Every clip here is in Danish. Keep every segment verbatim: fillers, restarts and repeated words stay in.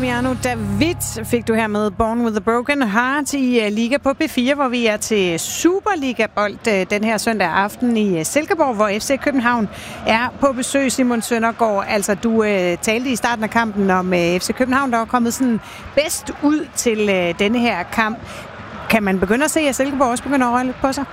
Damiano David fik du her med Born with a Broken Heart i Liga på B fire, hvor vi er til Superliga-bold den her søndag aften i Silkeborg, hvor F C København er på besøg. Simon Søndergaard, altså du øh, talte i starten af kampen om øh, F C København, der var kommet sådan bedst ud til øh, denne her kamp. Kan man begynde at se, at Silkeborg også begynder at røre lidt på sig?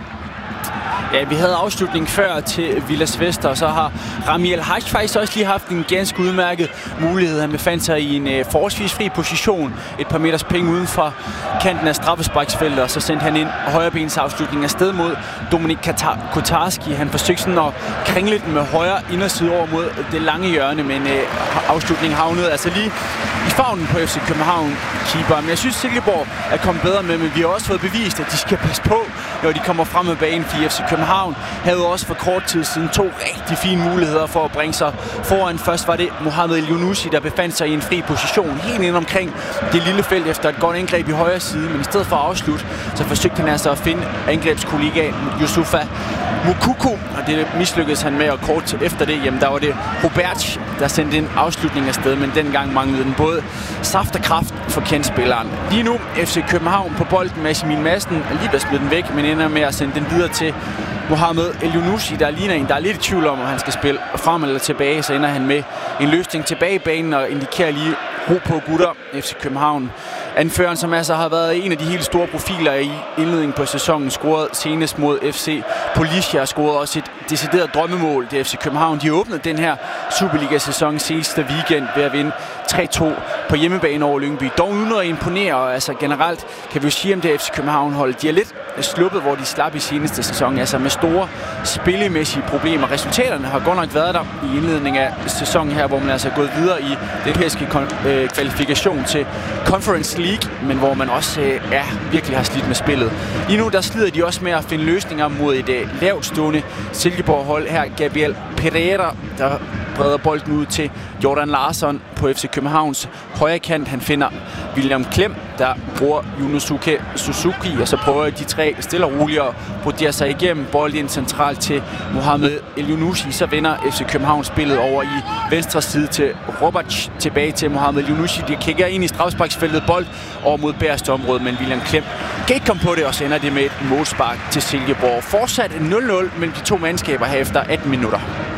Ja, vi havde afslutning før til Villas Vester, og så har Rami El Haj faktisk også lige haft en ganske udmærket mulighed. Han befandt sig i en øh, forholdsvis fri position, et par meters penge uden for kanten af straffesparksfeltet, og så sendte han en højrebens afslutning afsted mod Dominik Kotarski. Han forsøgte sådan at kringle den med højre inderside over mod det lange hjørne, men øh, afslutningen havnede altså lige i favnen på F C København-keeper. Men jeg synes, Silkeborg er kommet bedre med, men vi har også fået bevist, at de skal passe på, når de kommer frem med banen, fordi F C København havde også for kort tid siden to rigtig fine muligheder for at bringe sig foran. Først var det Mohamed El-Yunusi, der befandt sig i en fri position helt ind omkring det lille felt efter et godt angreb i højre side, men i stedet for at afslutte, så forsøgte han altså at finde angrebskollegaen Yusufa Moukoko, og det mislykkedes han med, og kort efter det, jamen der var det Robert, der sendte en afslutning afsted, men dengang manglede den både saft og kraft for kendspilleren. Lige nu F C København på bolden med Simon Madsen, er lige blevet smidt den væk, men ender med at sende den videre til Mohamed El-Yunusi, der ligner en, der er lidt i tvivl om, om han skal spille frem eller tilbage, så ender han med en løsning tilbage i banen og indikerer lige ro på gutter. F C København anføreren, som altså har været en af de helt store profiler i indledningen på sæsonen, scorede senest mod F C Policia, og scorede også et decideret drømmemål. Det er F C København. De åbnede den her Superliga-sæson sidste weekend ved at vinde tre to på hjemmebane over Lyngby. Dog uden at imponere, og altså generelt kan vi jo sige om det F C København-hold. De er lidt sluppet, hvor de slap i seneste sæson, altså med store spillemæssige problemer. Resultaterne har godt nok været der i indledningen af sæsonen her, hvor man altså er gået videre i den europæiske øh, kvalifikation til Conference League, men hvor man også øh, ja, virkelig har slidt med spillet. Lige nu der slider de også med at finde løsninger mod et øh, lavtstående Silkeborg-hold. Her Gabriel Pereira, der breder bolden ud til Jordan Larsson på F C Københavns højre kant. Han finder William Klem, der bruger Yunosuke Suzuki, og så prøver de tre stille og roligt at brodere sig igennem bolden centralt til Mohamed El-Yunusi. Så vender F C København spillet over i venstre side til Robert, tilbage til Mohamed El-Yunusi. De kigger ind i straffesparksfeltet, bold over mod bagerste område, men William Klem kan ikke komme på det, og så ender det med et målspark til Silkeborg. Fortsat nul nul mellem de to mandskaber her efter atten minutter.